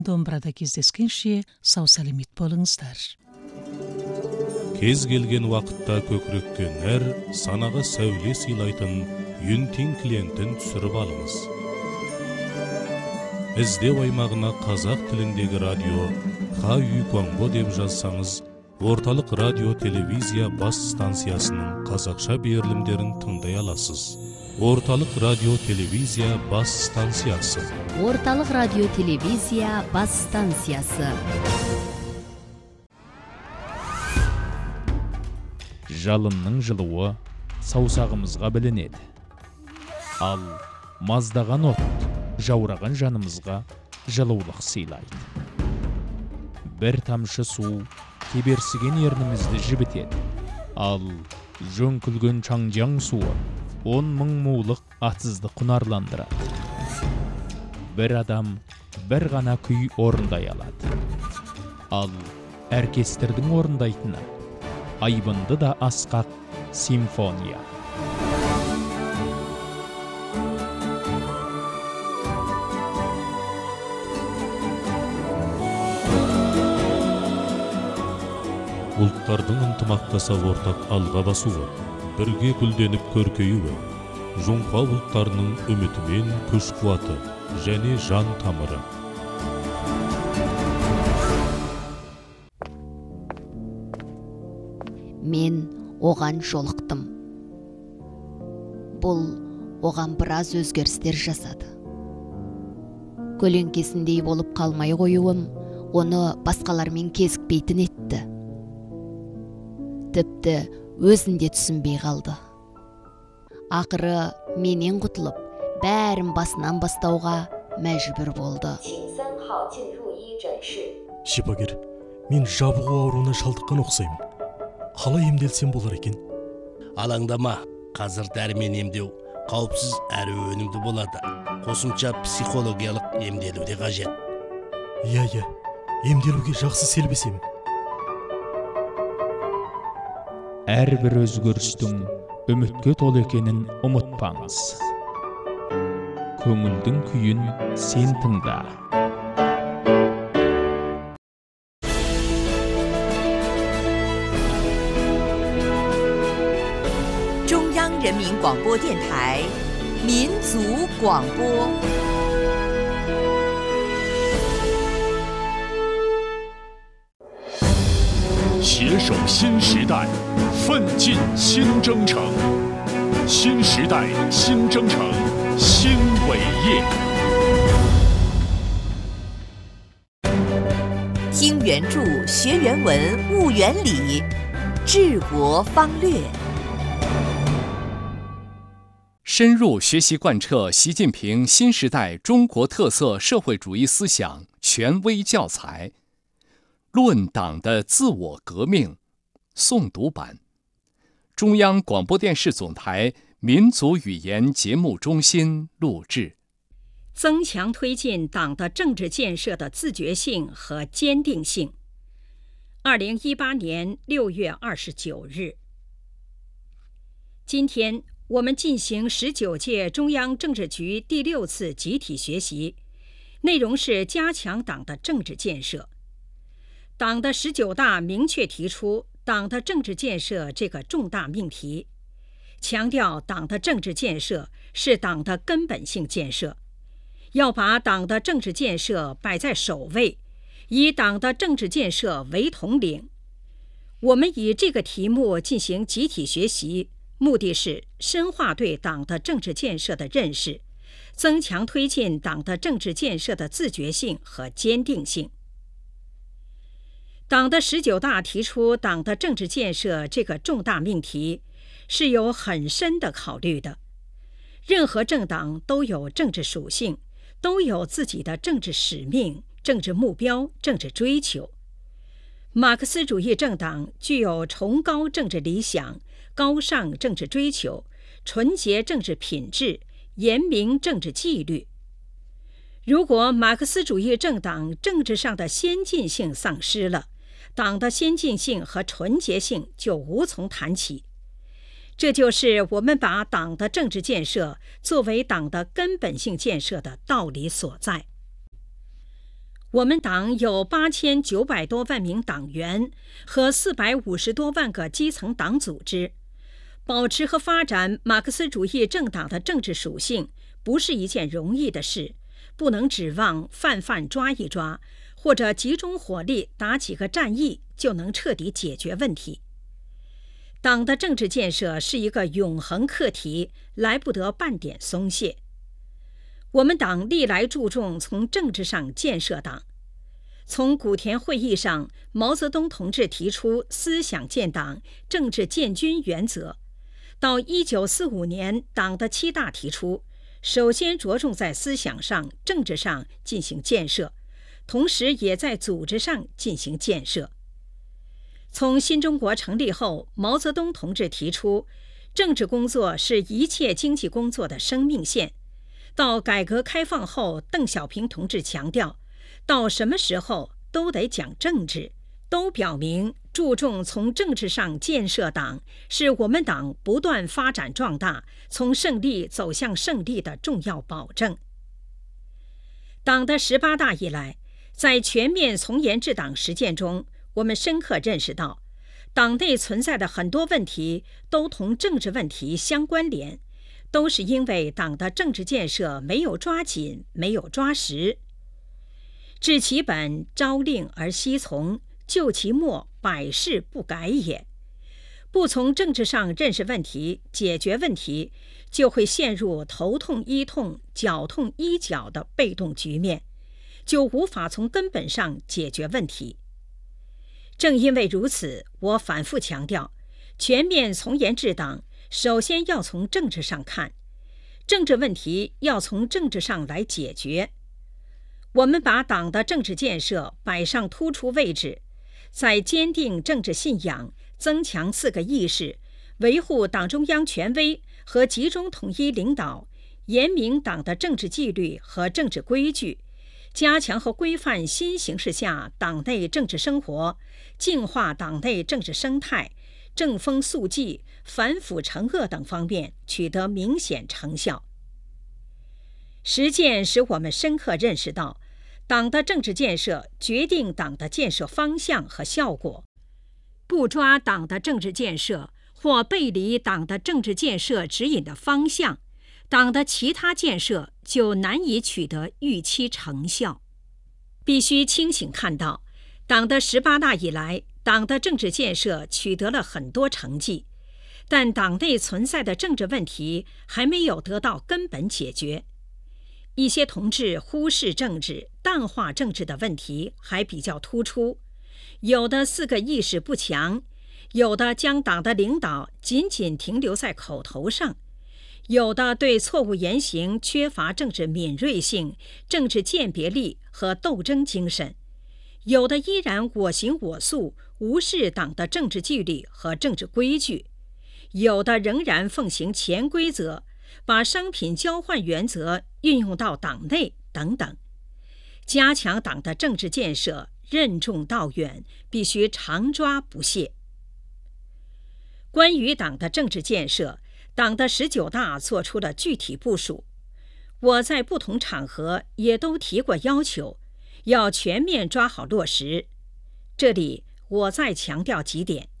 домбырада кездескенше сау сәлемет болыңыздар. Кез келген уақытта көкірекке нәр, санаға сәуле сыйлайтын Юнтин клиентін түсіріп алыңыз. Іздеу аймағына қазақ тіліндегі радио Ха-Үй Конго деп жазсаңыз, орталық радио телевизия бас станциясының қазақша берілімдерін тыңдай аласыз. Орталық радио телевизия бас станциясы. Орталық радио телевизия бас станциясы. Жалынның жылуы саусағымызға білінеді. Ал маздаған от жаураған жанымызға жылулық сыйлайды. Бір тамшы су кеберсіген ернімізді жібітеді. Ал жөңкілген чаңжаң суы 10 мың мулық атсызды құнарландырады. Бір адам бір ғана күй орындай алады. Ал оркестрдің орындайтыны айбынды да асқақ симфония. Ұлттардың ынтымақтаса ортақ алға басуы, бірге гүлденіп көркеюі, жоңқа ұлттарының үмітімен күш қуаты және жан тамыры. Мен оған жолықтым. Бұл оған біраз өзгерістер жасады. Көлеңкесіндей болып қалмай қоюым оны басқалармен кезікпейтін етті. Тіпті өзінде түсінбей қалды. Ақыры менен құтылып, бәрін басынан бастауға мәжбүр болды. Шипагер, мен жабығу ауруына шалдыққан ұқсаймын. Қалай емделсем болар екен? Алаңдама, қазір дәрімен емдеу қауіпсіз әрі өнімді болады. Қосымша психологиялық емделу де қажет. Иә, емделуге жақсы селбесем. Әрбір өзгерістің үмітке толы екенін ұмытпаңыз. Көңілдің күйін сен тыңда. 中央人民广播电台民族广播。 携手新时代，奋进新征程。新时代新征程新伟业。 听原著，学原文，悟原理，治国方略。 深入学习贯彻习近平新时代中国特色社会主义思想权威教材《论党的自我革命》诵读版，中央广播电视总台民族语言节目中心录制。 增强推进党的政治建设的自觉性和坚定性。2018年6月29日，今天我们进行19届中央政治局第6次集体学习，内容是加强党的政治建设。党的19大明确提出党的政治建设这个重大命题，强调党的政治建设是党的根本性建设，要把党的政治建设摆在首位，以党的政治建设为统领。我们以这个题目进行集体学习，目的是深化对党的政治建设的认识，增强推进党的政治建设的自觉性和坚定性。党的19大提出党的政治建设这个重大命题，是有很深的考虑的。任何政党都有政治属性，都有自己的政治使命、政治目标、政治追求。马克思主义政党具有崇高政治理想、高尚政治追求、纯洁政治品质、严明政治纪律。如果马克思主义政党政治上的先进性丧失了，党的先进性和纯洁性就无从谈起。这就是我们把党的政治建设作为党的根本性建设的道理所在。 我们党有8900多万名党员和450多万个基层党组织，保持和发展马克思主义政党的政治属性不是一件容易的事，不能指望泛泛抓一抓，或者集中火力打几个战役就能彻底解决问题。党的政治建设是一个永恒课题，来不得半点松懈。我们党历来注重从政治上建设党。从古田会议上，毛泽东同志提出思想建党、政治建军原则，到1945年党的7大提出，首先着重在思想上、政治上进行建设，同时也在组织上进行建设。从新中国成立后，毛泽东同志提出，政治工作是一切经济工作的生命线。到改革开放后，邓小平同志强调，到什么时候都得讲政治，都表明注重从政治上建设党，是我们党不断发展壮大、从胜利走向胜利的重要保证。党的18大以来，在全面从严治党实践中，我们深刻认识到，党内存在的很多问题都同政治问题相关联，都是因为党的政治建设没有抓紧，没有抓实。治其本，朝令而夕从，就其末，百事不改也。不从政治上认识问题、解决问题，就会陷入头痛医痛、脚痛医脚的被动局面，就无法从根本上解决问题。正因为如此，我反复强调，全面从严治党首先要从政治上看，政治问题要从政治上来解决。我们把党的政治建设摆上突出位置，在坚定政治信仰、增强4个意识、维护党中央权威和集中统一领导、严明党的政治纪律和政治规矩，加强和规范新形势下党内政治生活，净化党内政治生态，正风肃纪、反腐惩恶等方面取得明显成效。实践使我们深刻认识到，党的政治建设决定党的建设方向和效果。不抓党的政治建设，或背离党的政治建设指引的方向，党的其他建设就难以取得预期成效。必须清醒看到，党的18大以来，党的政治建设取得了很多成绩，但党内存在的政治问题还没有得到根本解决。一些同志忽视政治、淡化政治的问题还比较突出，有的4个意识不强，有的将党的领导仅仅停留在口头上，有的对错误言行缺乏政治敏锐性、政治鉴别力和斗争精神，有的依然我行我素，无视党的政治纪律和政治规矩，有的仍然奉行潜规则，把商品交换原则运用到党内等等。加强党的政治建设，任重道远，必须常抓不懈。关于党的政治建设，党的19大做出了具体部署，我在不同场合也都提过要求，要全面抓好落实。这里我再强调几点。